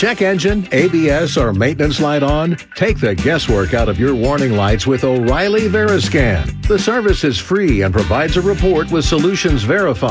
Check engine, ABS, or maintenance light on? Take the guesswork out of your warning lights with O'Reilly Veriscan. The service is free and provides a report with Solutions Verified.